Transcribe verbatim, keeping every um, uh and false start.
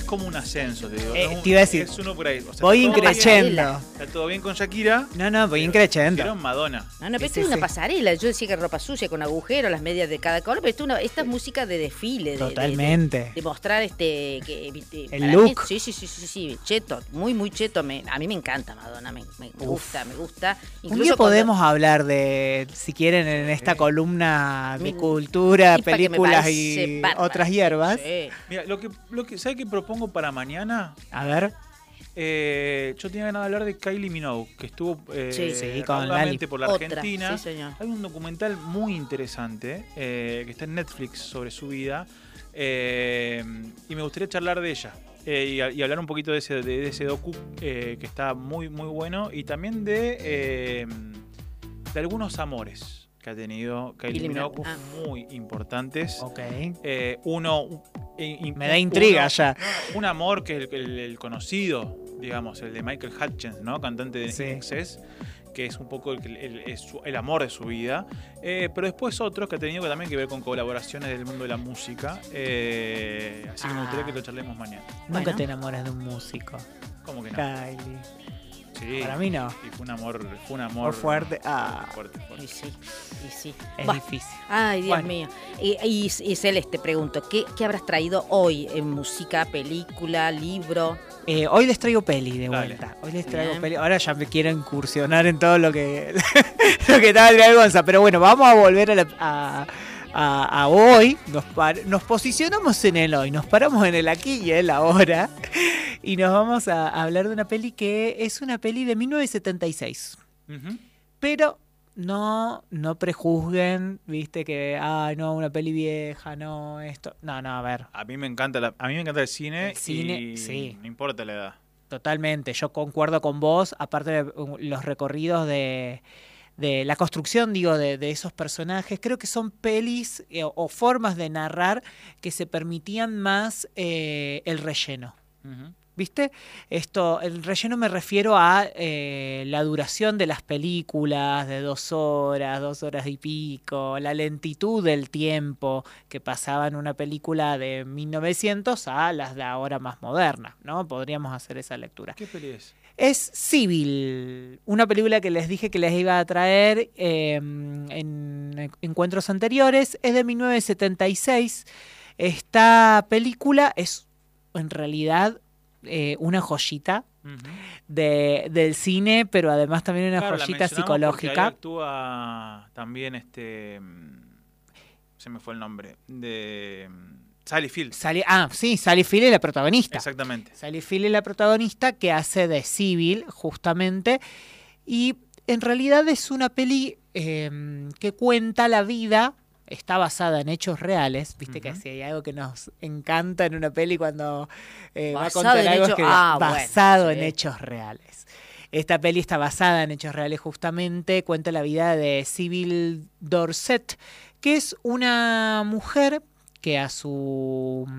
como un ascenso, te digo. Eh, es un, te iba a decir, es uno por ahí. O sea, voy está todo increchendo. bien- Está todo bien con Shakira. No, no, voy pero- increchendo. Pero Madonna. No, no, pero Sí, esto es sí, una sí. pasarela. Yo decía que ropa sucia con agujeros, las medias de cada color, pero esto, es una, esta es música de desfile. De, Totalmente. De, de, de mostrar este. Que, de- El para look. mí- sí, sí, sí, sí, sí, cheto, muy, muy cheto. Me, a mí me encanta Madonna, me, me gusta, me gusta. Un Incluso día cuando- podemos hablar de, si quieren, en esta Sí. columna de Mm, cultura, sí, para que me películas parece y bárbaro. otras hierbas. Sí. Mira, lo que, lo que, ¿sabes qué propongo para mañana? A ver. Eh, yo tenía ganas de hablar de Kylie Minogue, que estuvo eh, Sí. Sí, con raudamente Lali. por la Otra, Argentina. sí, señor. Hay un documental muy interesante eh, que está en Netflix sobre su vida eh, y me gustaría charlar de ella eh, y, y hablar un poquito de ese, de, de ese docu eh, que está muy muy bueno y también de, eh, de algunos amores que ha tenido Kylie Kylie Minogue Minogue, ah. muy importantes. Ok. Eh, uno un- in- Me da intriga uno- ya. un amor que es el, el- el conocido, digamos, el de Michael Hutchins, ¿no? Cantante de Sí. I N X S, que es un poco el, el- el- su- el amor de su vida. Eh, pero después otros que ha tenido que también que ver con colaboraciones del mundo de la música. Eh, así que me gustaría Ah. que lo charlemos mañana. Nunca Bueno. te enamoras de un músico. ¿Cómo que no? Kylie. Sí. Para mí no. Y fue un amor, fue un amor Amor fuerte. Ah. fuerte, fuerte. Y sí, y sí. Es Bah, difícil. Ay, Dios Bueno. mío. Y, y, y Celeste, te pregunto, ¿qué, ¿qué habrás traído hoy en música, película, libro? Eh, hoy les traigo peli de Dale. vuelta. Hoy les traigo Bien. peli. Ahora ya me quiero incursionar en todo lo que lo que estaba en Gonza. Pero bueno, vamos a volver a, la- a, a- a hoy. Nos, par- nos posicionamos en el hoy. Nos paramos en el aquí y el ahora. Y nos vamos a, a hablar de una peli que es una peli de mil novecientos setenta y seis. Ujú. Pero no, no prejuzguen, viste, que, ay, no, una peli vieja, no, esto. No, no, a ver. A mí me encanta la- a mí me encanta el cine, El cine, y sí. no importa la edad. Totalmente, yo concuerdo con vos, aparte de uh, los recorridos de, de la construcción, digo, de, de esos personajes, creo que son pelis eh, o formas de narrar que se permitían más eh, el relleno. Ujú. ¿Viste? Esto, el relleno me refiero a eh, la duración de las películas, de dos horas, dos horas y pico, la lentitud del tiempo que pasaba en una película de mil novecientos a las de ahora más modernas, ¿no? Podríamos hacer esa lectura. ¿Qué peli es? Es Civil, una película que les dije que les iba a traer eh, en encuentros anteriores, es de mil novecientos setenta y seis. Esta película es en realidad eh, una joyita Ujú. de, del cine, pero además también una Claro, la joyita mencionamos porque ahí psicológica. actúa también este. mm, Se me fue el nombre. De. mm, Sally Field. Sally- ah, sí, Sally Field es la protagonista. Exactamente. Sally Field es la protagonista que hace de Civil, justamente. Y en realidad es una peli eh, que cuenta la vida. Está basada en hechos reales, viste que Ujú. si hay algo que nos encanta en una peli cuando eh, va a Basado contar en algo es hechos- que ah, bueno, basado en sí. hechos reales. Esta peli está basada en hechos reales justamente, cuenta la vida de Sybil Dorset, que es una mujer que a su